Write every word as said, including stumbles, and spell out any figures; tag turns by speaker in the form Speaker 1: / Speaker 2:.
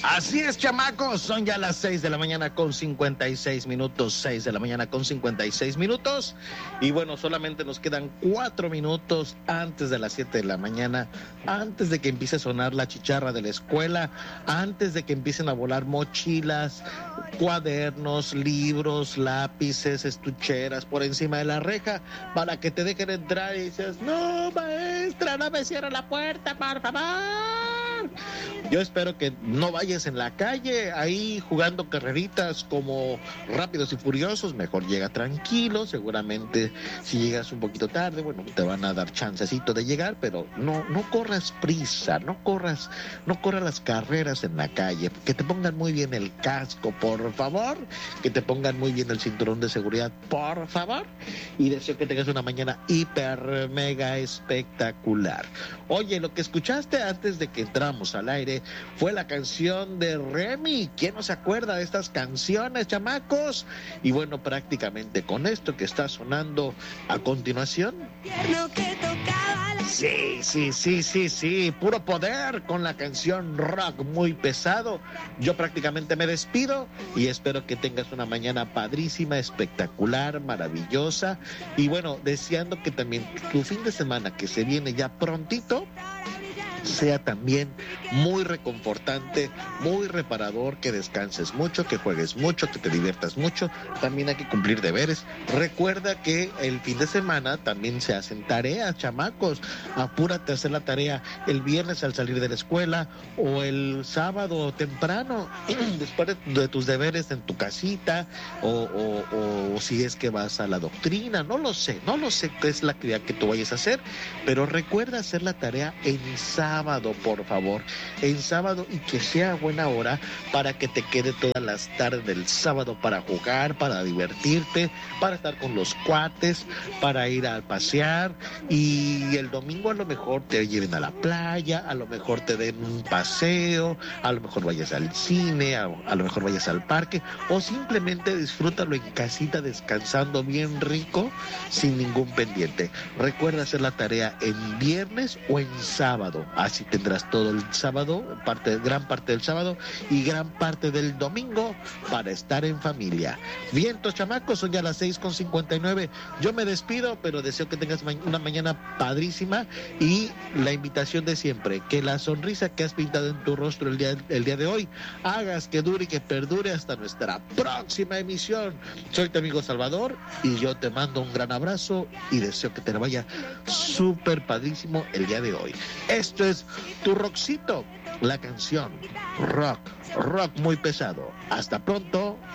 Speaker 1: Así es, chamacos, son ya las seis de la mañana con cincuenta y seis minutos, seis de la mañana con cincuenta y seis minutos, y bueno, solamente nos quedan cuatro minutos antes de las siete de la mañana, antes de que empiece a sonar la chicharra de la escuela, antes de que empiecen a volar mochilas, cuadernos, libros, lápices, estucheras por encima de la reja, para que te dejen entrar y dices, no, maestra, no me cierra la puerta, por favor. Yo espero que no vayas en la calle ahí jugando carreritas como Rápidos y Furiosos. Mejor llega tranquilo. Seguramente si llegas un poquito tarde, bueno, te van a dar chancecito de llegar, pero no, no corras prisa, no corras, no corras las carreras en la calle. Que te pongan muy bien el casco, por favor. Que te pongan muy bien el cinturón de seguridad, por favor. Y deseo que tengas una mañana hiper mega espectacular. Oye, lo que escuchaste antes de que entramos al aire fue la canción de Remy. ¿Quién no se acuerda de estas canciones, chamacos? Y bueno, prácticamente con esto que está sonando a continuación. Sí, sí, sí, sí, sí, puro poder con la canción rock muy pesado. Yo prácticamente me despido y espero que tengas una mañana padrísima, espectacular, maravillosa. Y bueno, deseando que también tu fin de semana que se viene ya prontito sea también muy reconfortante, muy reparador, que descanses mucho, que juegues mucho, que te diviertas mucho. También hay que cumplir deberes. Recuerda que el fin de semana también se hacen tareas, chamacos. Apúrate a hacer la tarea el viernes al salir de la escuela o el sábado temprano, después de, de tus deberes en tu casita, o, o, o si es que vas a la doctrina, no lo sé, no lo sé qué es la actividad que tú vayas a hacer, pero recuerda hacer la tarea en sábado. Sábado, por favor, en sábado, y que sea buena hora para que te quede todas las tardes del sábado para jugar, para divertirte, para estar con los cuates, para ir a pasear, y el domingo a lo mejor te lleven a la playa, a lo mejor te den un paseo, a lo mejor vayas al cine, a, a lo mejor vayas al parque, o simplemente disfrútalo en casita descansando bien rico sin ningún pendiente. Recuerda hacer la tarea en viernes o en sábado. Así tendrás todo el sábado, parte, gran parte del sábado y gran parte del domingo para estar en familia. Vientos, chamacos, son ya las seis con cincuenta y nueve. Yo me despido, pero deseo que tengas ma- una mañana padrísima, y la invitación de siempre, que la sonrisa que has pintado en tu rostro el día, el día de hoy, hagas que dure y que perdure hasta nuestra próxima emisión. Soy tu amigo Salvador y yo te mando un gran abrazo y deseo que te vaya súper padrísimo el día de hoy. Esto es Tu Rockcito, la canción rock, rock muy pesado. Hasta pronto.